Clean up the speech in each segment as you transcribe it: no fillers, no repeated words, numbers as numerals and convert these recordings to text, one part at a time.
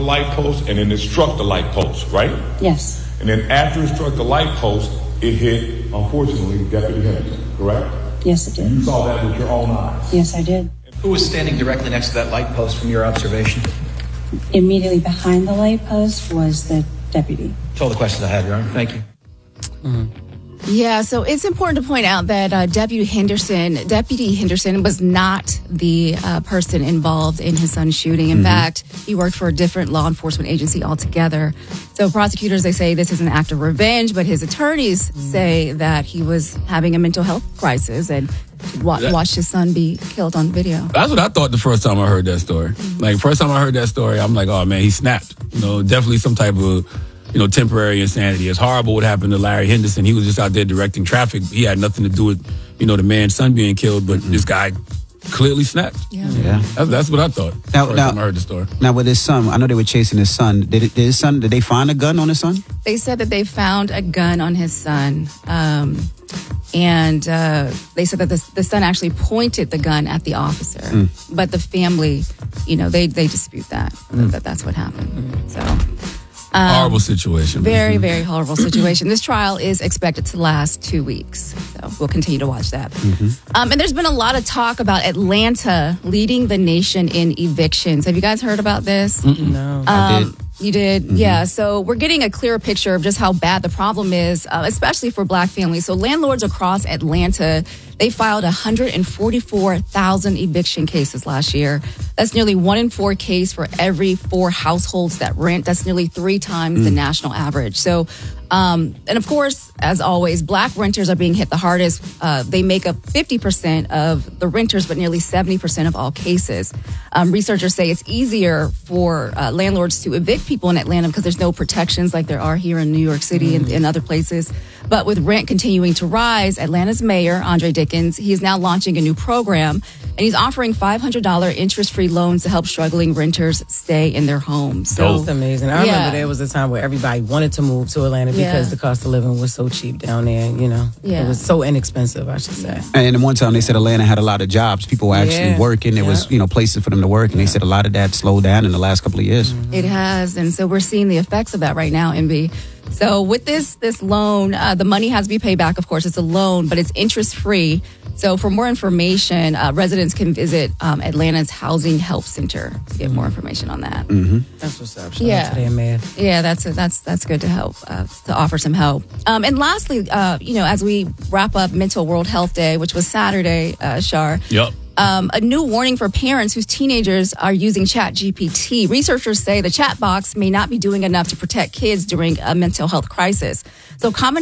light post, and then it struck the light post, right? Yes. And then after it struck the light post, it hit, unfortunately, Deputy Henderson, correct? Yes, it did. You saw that with your own eyes? Yes, I did. Who was standing directly next to that light post from your observation? Immediately behind the light post was the deputy. That's all the questions I had, Your Honor. Thank you. Yeah, so it's important to point out that Deputy Henderson was not the person involved in his son's shooting. In fact, he worked for a different law enforcement agency altogether. So prosecutors, they say this is an act of revenge, but his attorneys say that he was having a mental health crisis and watched his son be killed on video. That's what I thought the first time I heard that story. Like, first time I heard that story, I'm like, oh, man, he snapped. Definitely some type of temporary insanity. It's horrible what happened to Larry Henderson. He was just out there directing traffic. He had nothing to do with, the man's son being killed, but this guy clearly snapped. Yeah. That's what I thought. First time I heard the story. Now, with his son, I know they were chasing his son. Did they find a gun on his son? They said that they found a gun on his son. And they said that the son actually pointed the gun at the officer. But the family, they dispute that that's what happened. So... horrible situation. Very, very horrible situation. This trial is expected to last 2 weeks. So we'll continue to watch that. And there's been a lot of talk about Atlanta leading the nation in evictions. Have you guys heard about this? No. I did. You did? Yeah. So we're getting a clearer picture of just how bad the problem is, especially for Black families. So landlords across Atlanta, they filed 144,000 eviction cases last year. That's nearly 1 in 4 case for every 4 households that rent. That's nearly 3 times the national average. So, and of course, as always, Black renters are being hit the hardest. They make up 50% of the renters, but nearly 70% of all cases. Researchers say it's easier for landlords to evict people in Atlanta because there's no protections like there are here in New York City and other places. But with rent continuing to rise, Atlanta's mayor, Andre Dickens, he is now launching a new program, and he's offering $500 interest-free loans to help struggling renters stay in their homes. So, that's amazing. I remember there was a time where everybody wanted to move to Atlanta because the cost of living was so cheap down there, It was so inexpensive, I should say. And at one time they said Atlanta had a lot of jobs. People were actually working. There was, places for them to work. And they said a lot of that slowed down in the last couple of years. It has. And so we're seeing the effects of that right now, MB. So with this loan, the money has to be paid back. Of course, it's a loan, but it's interest-free. So for more information, residents can visit Atlanta's Housing Help Center to get more information on that. That's what's up. Shout out to their mayor. Yeah, that's good to help, to offer some help. And lastly, as we wrap up Mental World Health Day, which was Saturday, Shar. Yep. A new warning for parents whose teenagers are using ChatGPT. Researchers say the chat box may not be doing enough to protect kids during a mental health crisis. So Common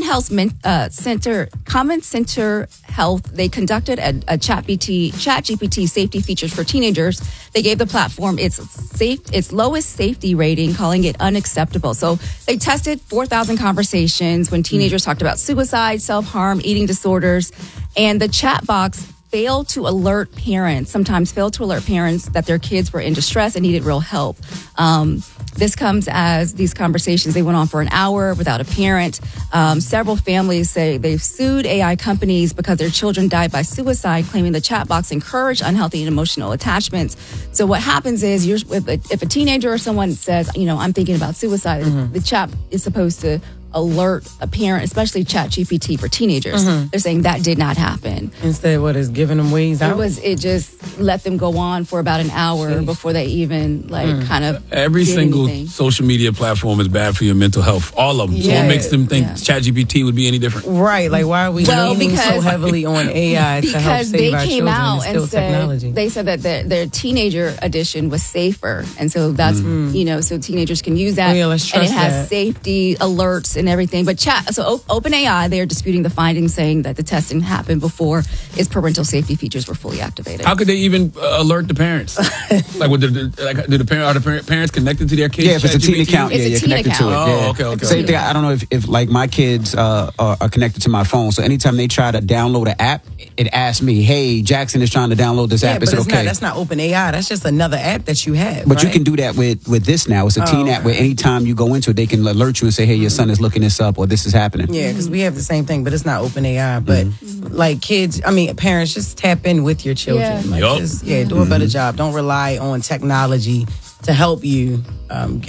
Center Health, they conducted a ChatGPT safety features for teenagers. They gave the platform its lowest safety rating, calling it unacceptable. So they tested 4,000 conversations when teenagers talked about suicide, self-harm, eating disorders, and the chat box sometimes failed to alert parents that their kids were in distress and needed real help. This comes as these conversations, they went on for an hour without a parent. Several families say they've sued AI companies because their children died by suicide, claiming the chat box encouraged unhealthy and emotional attachments. So what happens is if a teenager or someone says, I'm thinking about suicide, the chat is supposed to alert a parent, especially ChatGPT for teenagers. They're saying that did not happen. Instead, what is giving them ways out? It just let them go on for about an hour before they even kind of every single social media platform is bad for your mental health. All of them. So what makes them think ChatGPT would be any different? Right. Like, why are we leaning so heavily on AI to help save our children? Because they came out and said, they said that their teenager edition was safer. And so that's, so teenagers can use that. Yeah, let's trust and it has that. safety alerts and everything. But OpenAI, they're disputing the findings, saying that the testing happened before its parental safety features were fully activated. How could they even alert the parents? Like, are the parents connected to their kids? Yeah, if it's a teen account, you're connected to it. Oh, okay. Same thing. I don't know if like my kids are connected to my phone. So anytime they try to download an app, it asks me, "Hey, Jackson is trying to download this app. Is it okay?" That's not OpenAI. That's just another app that you have. But you can do that with this now. It's a teen app where anytime you go into it, they can alert you and say, "Hey, your son is looking this up," or "This is happening." Yeah, because we have the same thing, but it's not OpenAI. But like parents, just tap in with your children. Do a better job. Don't rely on technology to help you